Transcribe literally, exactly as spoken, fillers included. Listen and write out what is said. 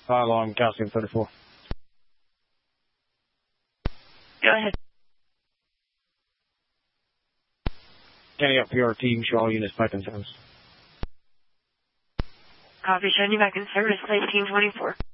File on calcium thirty-four. Go ahead. Standing up for your team, show all units back in service. Copy, showing you back in service, nineteen twenty-four.